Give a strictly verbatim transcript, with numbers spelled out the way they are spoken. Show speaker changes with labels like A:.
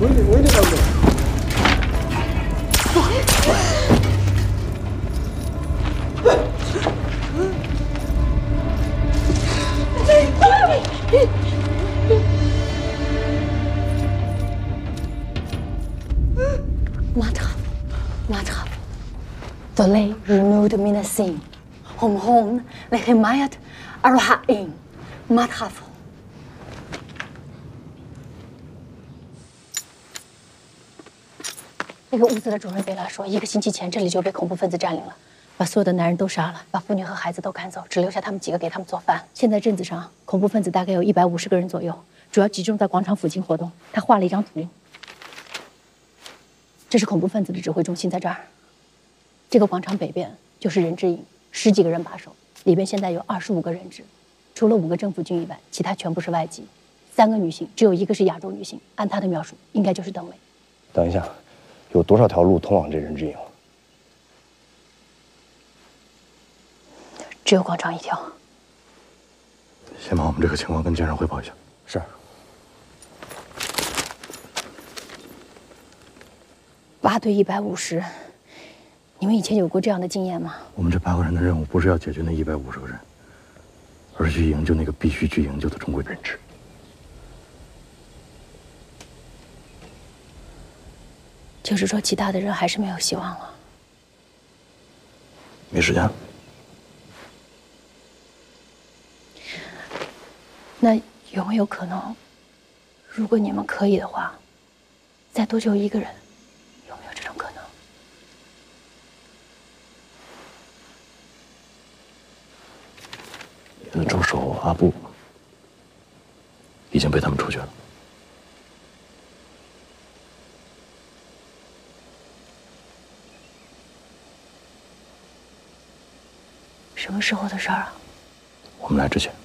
A: 我也我也干过。
B: Madhaf, Madhaf, toleh removed min as-sin, hum hum lehimayat arha'in, Madhaf。那个屋子的主人贝拉说，一个星期前这里就被恐怖分子占领了，把所有的男人都杀了，把妇女和孩子都赶走，只留下他们几个给他们做饭。现在镇子上恐怖分子大概有一百五十个人左右，主要集中在广场附近活动。他画了一张图。这是恐怖分子的指挥中心在这儿。这个广场北边就是人质营，十几个人把守，里边现在有二十五个人质，除了五个政府军以外，其他全部是外籍。三个女性，只有一个是亚洲女性。按她的描述，应该就是邓薇。
C: 等一下，有多少条路通往这人质营？
B: 只有广场一条。
D: 先把我们这个情况跟舰上汇报一下。
C: 是。
B: 八对一百五十，你们以前有过这样的经验吗？
D: 我们这八个人的任务不是要解决那一百五十个人，而是去营救那个必须去营救的中国人质。
B: 就是说，其他的人还是没有希望了。
D: 没时间了。
B: 那有没有可能，如果你们可以的话，再多救一个人？有没有这种可能？
D: 你的助手阿布已经被他们处决了。
B: 什么时候的事儿啊？
D: 我们来之前。